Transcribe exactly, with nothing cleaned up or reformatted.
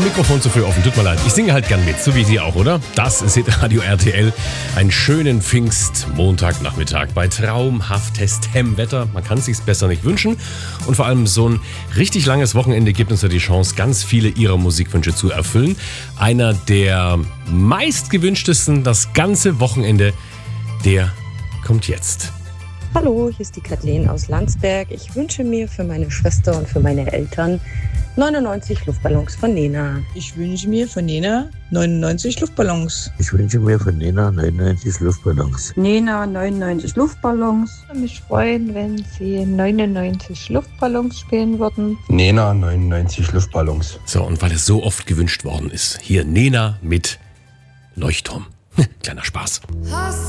Mikrofon zu früh offen, tut mir leid. Ich singe halt gern mit, so wie Sie auch, oder? Das ist Radio R T L. Einen schönen Pfingstmontagnachmittag bei traumhaftestem Wetter. Man kann es sich besser nicht wünschen. Und vor allem so ein richtig langes Wochenende gibt uns ja die Chance, ganz viele Ihrer Musikwünsche zu erfüllen. Einer der meistgewünschtesten das ganze Wochenende, der kommt jetzt. Hallo, hier ist die Kathleen aus Landsberg. Ich wünsche mir für meine Schwester und für meine Eltern neunundneunzig Luftballons von Nena. Ich wünsche mir von Nena neunundneunzig Luftballons. Ich wünsche mir von Nena neunundneunzig Luftballons. Nena neunundneunzig Luftballons. Ich würde mich freuen, wenn Sie neunundneunzig Luftballons spielen würden. Nena neunundneunzig Luftballons. So, und weil es so oft gewünscht worden ist, hier Nena mit Leuchtturm. Kleiner Spaß.